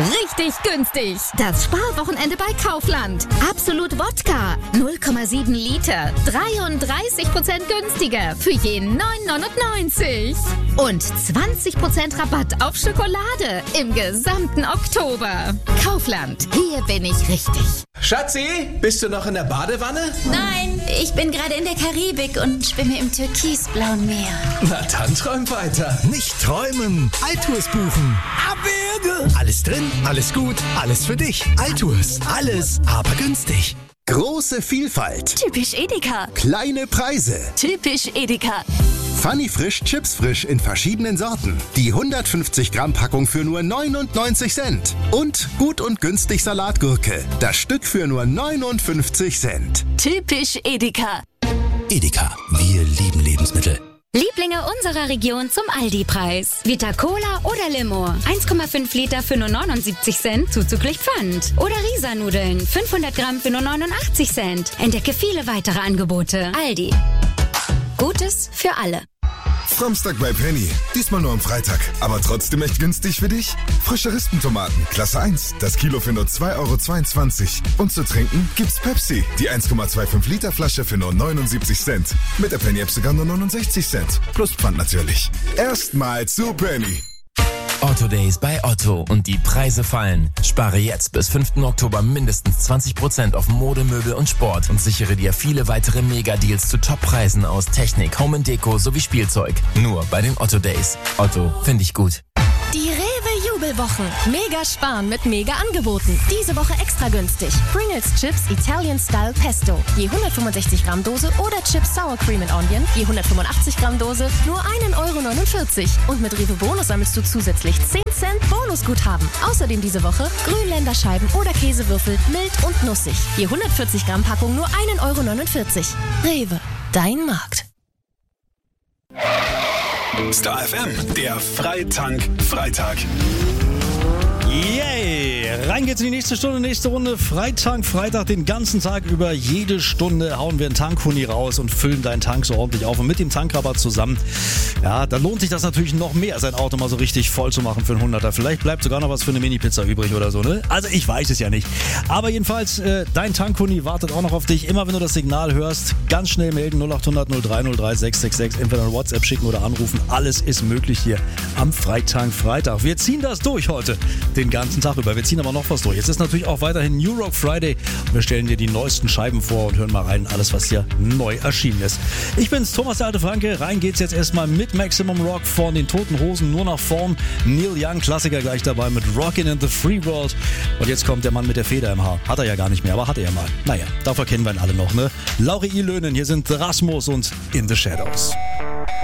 Richtig günstig. Das Sparwochenende bei Kaufland. Absolut Wodka. 0,7 Liter. 33% günstiger. Für je 9,99. Und 20% Rabatt auf Schokolade im gesamten Oktober. Kaufland. Hier bin ich richtig. Schatzi, bist du noch in der Badewanne? Nein, ich bin gerade in der Karibik und schwimme im türkisblauen Meer. Na dann träum weiter. Nicht träumen, Altours buchen. Abwürge. Alles drin, alles gut, alles für dich. Altours, alles, aber günstig. Große Vielfalt. Typisch Edeka. Kleine Preise. Typisch Edeka. Funny Frisch, Chips Frisch in verschiedenen Sorten. Die 150 Gramm Packung für nur 99 Cent. Und gut und günstig Salatgurke. Das Stück für nur 59 Cent. Typisch Edeka. Edeka, wir lieben Lebensmittel. Lieblinge unserer Region zum Aldi-Preis. Vita Cola oder Limo. 1,5 Liter für nur 79 Cent zuzüglich Pfand. Oder Risa-Nudeln. 500 Gramm für nur 89 Cent. Entdecke viele weitere Angebote. Aldi. Gutes für alle. Samstag bei Penny. Diesmal nur am Freitag. Aber trotzdem echt günstig für dich? Frische Rispentomaten, Klasse 1. Das Kilo für nur 2,22 €. Und zu trinken gibt's Pepsi. Die 1,25 Liter Flasche für nur 79 Cent. Mit der Penny-App sogar nur 69 Cent. Plus Pfand natürlich. Erstmal zu Penny. Otto Days bei Otto und die Preise fallen. Spare jetzt bis 5. Oktober mindestens 20% auf Mode, Möbel und Sport und sichere dir viele weitere Mega-Deals zu Top-Preisen aus Technik, Home & Deko sowie Spielzeug. Nur bei den Otto Days. Otto, finde ich gut. Die Rewe-Jubelwochen. Mega sparen mit Mega-Angeboten. Diese Woche extra günstig. Pringles Chips Italian Style Pesto. Je 165 Gramm Dose oder Chips Sour Cream and Onion. Je 185 Gramm Dose nur 1,49 €. Und mit Rewe Bonus sammelst du zusätzlich 10 Cent Bonusguthaben. Außerdem diese Woche Grünländerscheiben oder Käsewürfel mild und nussig. Je 140 Gramm Packung nur 1,49 €. Rewe, dein Markt. Star FM, der Freitank-Freitag. Yay! Rein geht's in die nächste Stunde, nächste Runde. Freitag, den ganzen Tag über. Jede Stunde hauen wir einen Tankhuni raus und füllen deinen Tank so ordentlich auf. Und mit dem Tankrabatt zusammen, ja, da lohnt sich das natürlich noch mehr, sein Auto mal so richtig voll zu machen für einen 100er. Vielleicht bleibt sogar noch was für eine Mini-Pizza übrig oder so, ne? Also ich weiß es ja nicht. Aber jedenfalls, dein Tankhuni wartet auch noch auf dich. Immer wenn du das Signal hörst, ganz schnell melden. 0800 030 666. Entweder eine WhatsApp schicken oder anrufen. Alles ist möglich hier am Freitag. Wir ziehen das durch heute. Den ganzen Tag über. Wir ziehen aber noch was durch. Jetzt ist natürlich auch weiterhin New Rock Friday. Wir stellen dir die neuesten Scheiben vor und hören mal rein, alles was hier neu erschienen ist. Ich bin's, Thomas der alte Franke. Rein geht's jetzt erstmal mit Maximum Rock von den Toten Hosen, nur nach Form. Neil Young, Klassiker gleich dabei mit Rockin' in the Free World. Und jetzt kommt der Mann mit der Feder im Haar. Hat er ja gar nicht mehr, aber hatte er mal. Naja, dafür kennen wir ihn alle noch, ne? Lauri Löhnen, hier sind Rasmus und In the Shadows.